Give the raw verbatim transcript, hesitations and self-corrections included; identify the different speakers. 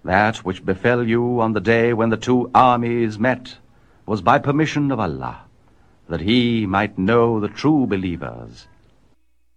Speaker 1: That which befell you on the day when the two armies met was by permission of Allah, that he might know the true believers